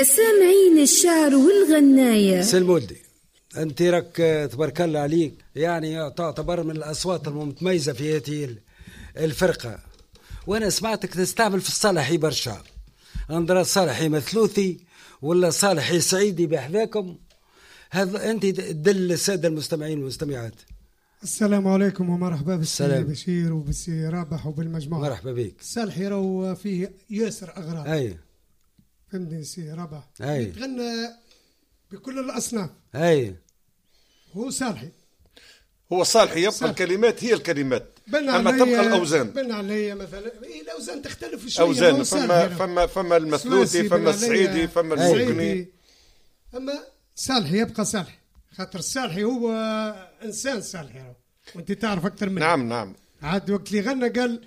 سامعين الشعر والغناية. سلمولدي انت راك تبارك الله عليك، يعني تعتبر من الاصوات المتميزه في هذه الفرقه، وانا سمعتك تستعمل في الصالحي برشا. اندرا صالحي مثلوثي ولا صالحي سعيدي بحذاكم؟ هذا انت تدل الساده المستمعين والمستمعات. السلام عليكم ومرحبا بالسي بشير وبالسي رابح وبالمجموعه. مرحبا بك. الصالحي راهو فيه ياسر اغراض. اي فهمتني سي رابح. يتغنى بكل الاصناف. اي هو صالحي يبقى صالحي. الكلمات هي الكلمات، اما تبقى الاوزان. بن عليا مثلا الاوزان تختلف شويه. اوزان فما المثلوثي، فما السعيدي، فما المغني. اما صالحي يبقى صالحي، خاطر الصالحي هو انسان صالحي، وانت تعرف اكثر منه. نعم. عاد وقت اللي غنى قال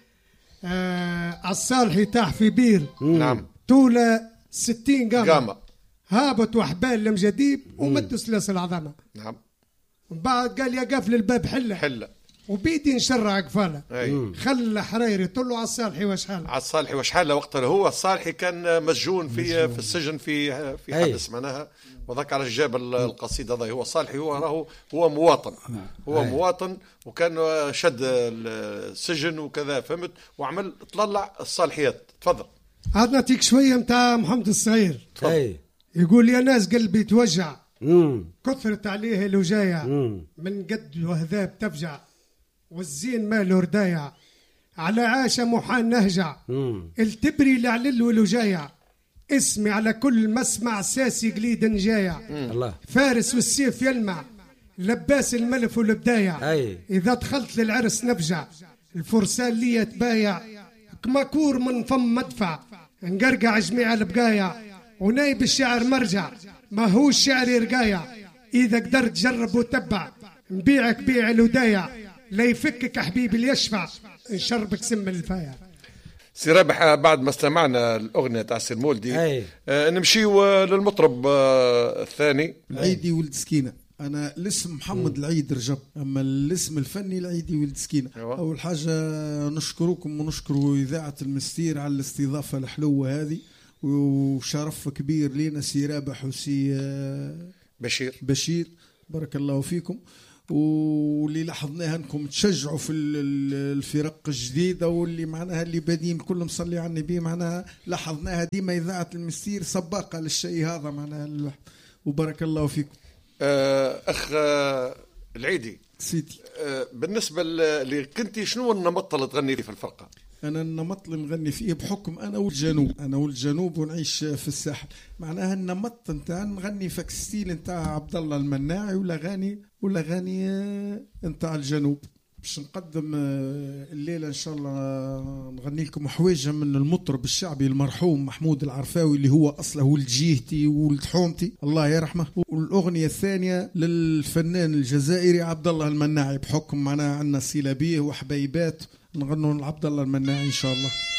الصالحي تاح في بير. نعم. طوله 60 قامه هابط وحبال لمجديب ومد سلاسل عظمه. نعم. من بعد قال يا قافل الباب حله وبيدي نشرع قفاله. خلى حريري طلوا على الصالحي وشحاله. وقتها هو الصالحي كان مسجون في السجن في حبس معناها، وذاك على جاب القصيد هذا. هو صالحي هو مواطن. مواطن، وكان شد السجن وكذا، فهمت، وعمل طلع الصالحيات. تفضل. عاد نعطيك شويه متاع محمد الصغير. يقول يا ناس قلبي توجع، كثرت عليه الوجايع، من قد وهذاب تفجع، والزين ماله ردايع، على عاشة محان نهجع، التبري لعلل والوجايع، اسمي على كل مسمع ساسي قليد نجايع، فارس والسيف يلمع، لباس الملف والبدايع، إذا دخلت للعرس نفجع، الفرسان لي يتبايع، كماكور من فم مدفع، نقرقع جميع البقايع، ونايب الشعر مرجع، ما هو الشعر رقايع، إذا قدرت جرب وتبع، نبيعك بيع الودايع، لا يفكك حبيبي اللي يشفع، نشربك سم الفايع. سي رابح، بعد ما استمعنا الأغنية تاع سلمولدي نمشيو للمطرب الثاني العيدي ولد سكينة. أنا الاسم محمد العيد رجب، أما الاسم الفني العيدي ولد سكينة. أول حاجة نشكركم ونشكروا إذاعة المستير على الاستضافة الحلوة هذه، وشرف كبير لينا سي رابح وسي بشير، بارك الله فيكم. واللي لاحظناها انكم تشجعوا في الفرق الجديده، واللي معناها اللي بادين كل مصلي على النبي، معناها لاحظناها ديما اذاعه المستير سباقه للشيء هذا معناها، وبارك الله فيكم. اخ العيدي سيدي، بالنسبه اللي كنتي شنو النمط اللي تغني في الفرقه؟ أنا النمط اللي نغني فيه بحكم أنا والجنوب ونعيش في الساحل، معناها النمط نتاع نغني فك ستيل نتاع عبد الله المناعي، ولا غاني نتاع الجنوب. باش نقدم الليلة إن شاء الله نغني لكم حويجة من المطرب الشعبي المرحوم محمود العرفاوي، اللي هو أصله ولد جيهتي ولد حومتي الله يرحمه. والأغنية الثانية للفنان الجزائري عبد الله المناعي، بحكم معناها عندنا صلة بيه وحبيبات، نغنوا لعبد الله المناعي إن شاء الله.